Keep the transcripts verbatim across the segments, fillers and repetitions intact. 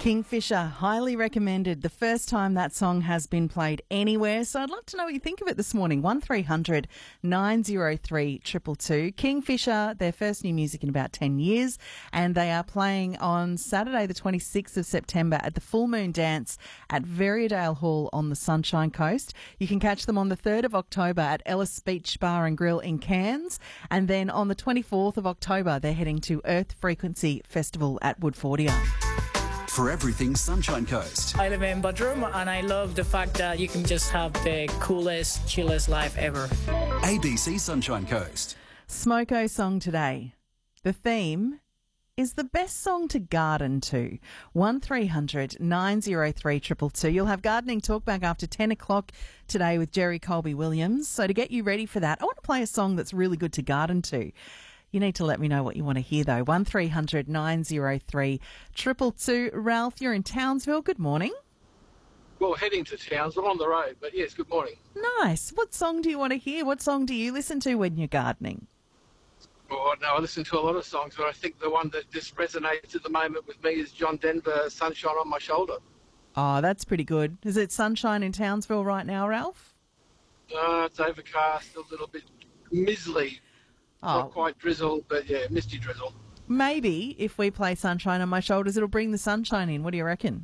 Kingfisher, highly recommended. The first time that song has been played anywhere. So I'd love to know what you think of it this morning. one three hundred nine oh three two two two. Kingfisher, their first new music in about ten years. And they are playing on Saturday the twenty-sixth of September at the Full Moon Dance at Veriadale Hall on the Sunshine Coast. You can catch them on the third of October at Ellis Beach Bar and Grill in Cairns. And then on the twenty-fourth of October, they're heading to Earth Frequency Festival at Woodfordia. For everything Sunshine Coast. I live in Bodrum and I love the fact that you can just have the coolest, chillest life ever. A B C Sunshine Coast. Smoko song today. The theme is the best song to garden to. one three hundred nine oh three two two two. You'll have gardening talk back after ten o'clock today with Jerry Colby Williams. So to get you ready for that, I want to play a song that's really good to garden to. You need to let me know what you want to hear, though. one three hundred nine oh three two two two. Ralph, you're in Townsville. Good morning. Well, heading to Townsville on the road, but yes, good morning. Nice. What song do you want to hear? What song do you listen to when you're gardening? Oh, no, I listen to a lot of songs, but I think the one that just resonates at the moment with me is John Denver, Sunshine on My Shoulder. Oh, that's pretty good. Is it sunshine in Townsville right now, Ralph? Uh, it's overcast, a little bit mizzly. Oh. Not quite drizzle, but yeah, misty drizzle. Maybe if we play Sunshine on My Shoulders, it'll bring the sunshine in. What do you reckon?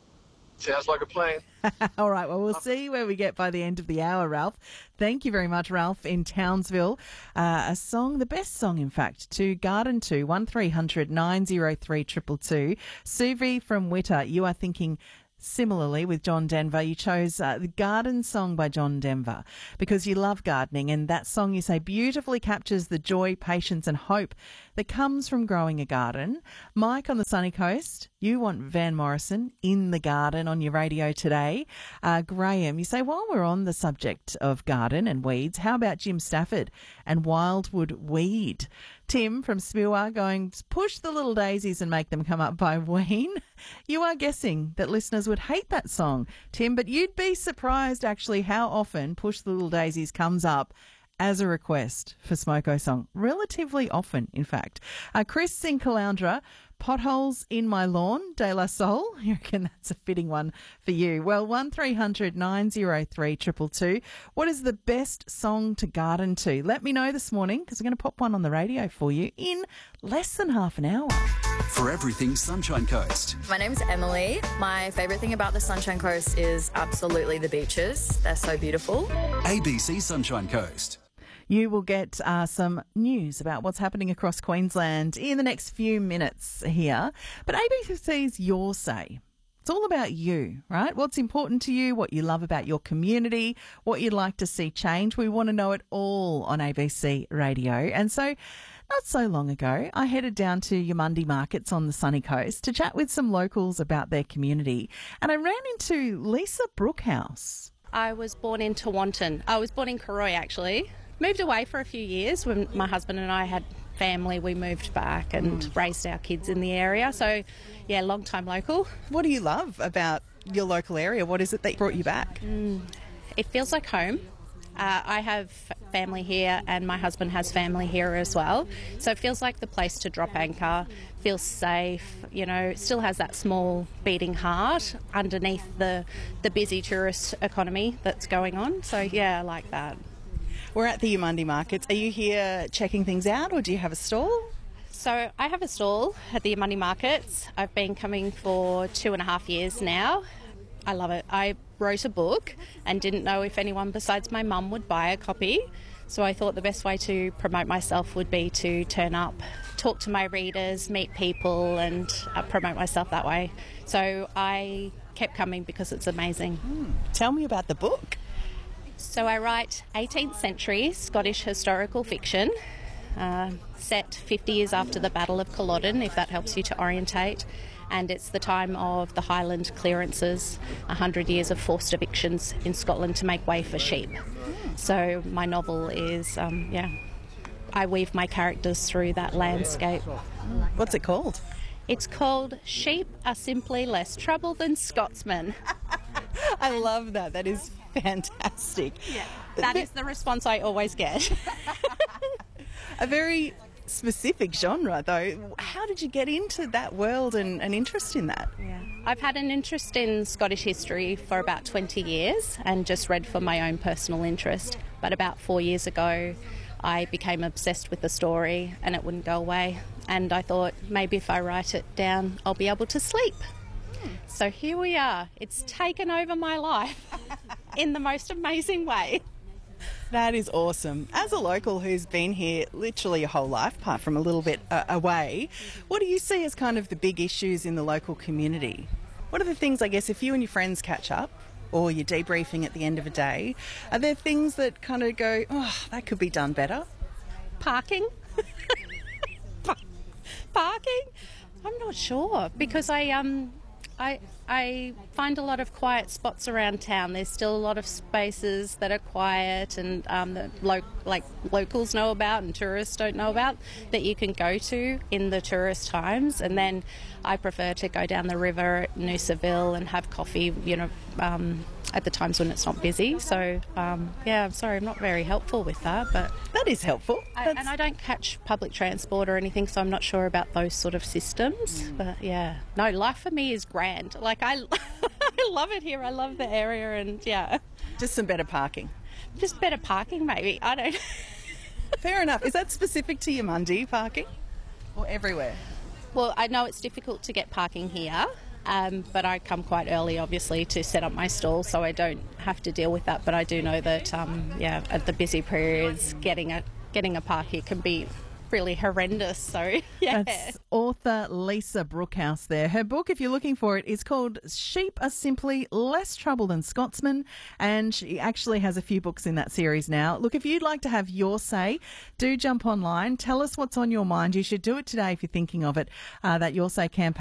Sounds like a plan. All right, well, we'll see where we get by the end of the hour, Ralph. Thank you very much, Ralph, in Townsville. Uh, a song, the best song, in fact, to garden to, one three hundred nine oh three two two two. Suvi from Witter, you are thinking similarly with John Denver. You chose uh, the Garden Song by John Denver because you love gardening, and that song, you say, beautifully captures the joy, patience and hope that comes from growing a garden. Mike on the sunny coast, you want Van Morrison, In the Garden, on your radio today. Uh, Graham, you say, while we're on the subject of garden and weeds, how about Jim Stafford and Wildwood Weed? Tim from Spewa going, push the little daisies and make them come up by Ween. You are guessing that listeners would hate that song, Tim, but you'd be surprised actually how often Push the Little Daisies comes up as a request for Smoko song. Relatively often, in fact. Uh, Chris in Caloundra, Potholes in My Lawn, De La Soul. You reckon that's a fitting one for you. Well, one three hundred nine oh three two two two. What is the best song to garden to? Let me know this morning because I'm going to pop one on the radio for you in less than half an hour. For everything Sunshine Coast. My name's Emily. My favourite thing about the Sunshine Coast is absolutely the beaches. They're so beautiful. A B C Sunshine Coast. You will get uh, some news about what's happening across Queensland in the next few minutes here. But A B C's Your Say. It's all about you, right? What's important to you, what you love about your community, what you'd like to see change. We want to know it all on A B C Radio. And so not so long ago, I headed down to Yamundi markets on the sunny coast to chat with some locals about their community. And I ran into Lisa Brookhouse. I was born in Tewantin. I was born in Karoi, actually. Moved away for a few years when my husband and I had family. We moved back and mm. raised our kids in the area. So, yeah, long time local. What do you love about your local area? What is it that brought you back? Mm. It feels like home. Uh, I have family here and my husband has family here as well. So it feels like the place to drop anchor, feels safe, you know, it still has that small beating heart underneath the, the busy tourist economy that's going on. So, yeah, I like that. We're at the Yamundi markets. Are you here checking things out or do you have a stall? So I have a stall at the Yamundi markets. I've been coming for two and a half years now. I love it. I wrote a book and didn't know if anyone besides my mum would buy a copy. So I thought the best way to promote myself would be to turn up, talk to my readers, meet people and uh, promote myself that way. So I kept coming because it's amazing. Mm. Tell me about the book. So I write eighteenth century Scottish historical fiction, uh, set fifty years after the Battle of Culloden, if that helps you to orientate. And it's the time of the Highland clearances, one hundred years of forced evictions in Scotland to make way for sheep. So my novel is, um, yeah, I weave my characters through that landscape. What's it called? It's called Sheep Are Simply Less Trouble Than Scotsmen. I love that. That is fantastic. Yeah, that is the response I always get. A very specific genre, though. How did you get into that world and an interest in that? Yeah. I've had an interest in Scottish history for about twenty years and just read for my own personal interest. But about four years ago, I became obsessed with the story and it wouldn't go away. And I thought maybe if I write it down, I'll be able to sleep. Hmm. So here we are. It's taken over my life in the most amazing way. That is awesome. As a local who's been here literally your whole life, apart from a little bit uh, away, what do you see as kind of the big issues in the local community? What are the things, I guess, if you and your friends catch up or you're debriefing at the end of a day, are there things that kind of go, oh, that could be done better? Parking. Parking? I'm not sure because I um I I find a lot of quiet spots around town. There's still a lot of spaces that are quiet and um, that lo- like locals know about and tourists don't know about that you can go to in the tourist times. And then I prefer to go down the river at Noosaville and have coffee, you know, um, at the times when it's not busy. So, um, yeah, I'm sorry, I'm not very helpful with that, but that is helpful. I, and I don't catch public transport or anything, so I'm not sure about those sort of systems. Mm. But yeah, no, life for me is grand. Like I, I love it here. I love the area, and yeah, just some better parking. Just better parking, maybe. I don't. Fair enough. Is that specific to Yamundi parking, or everywhere? Well, I know it's difficult to get parking here. Um, but I come quite early, obviously, to set up my stall, so I don't have to deal with that. But I do know that, um, yeah, at the busy periods, getting a getting a park here can be really horrendous. So, yeah. That's author Lisa Brookhouse there. Her book, if you're looking for it, is called Sheep Are Simply Less Trouble Than Scotsmen, and she actually has a few books in that series now. Look, if you'd like to have your say, do jump online. Tell us what's on your mind. You should do it today if you're thinking of it. Uh, that Your Say campaign